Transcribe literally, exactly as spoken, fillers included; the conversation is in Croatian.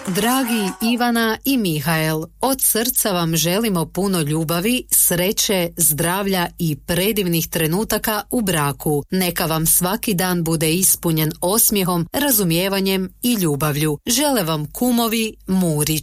Dragi Ivana i Mihael, od srca vam želimo puno ljubavi, sreće, zdravlja i predivnih trenutaka u braku. Neka vam svaki dan bude ispunjen osmijehom, razumijevanjem i ljubavlju. Žele vam kumovi Murić.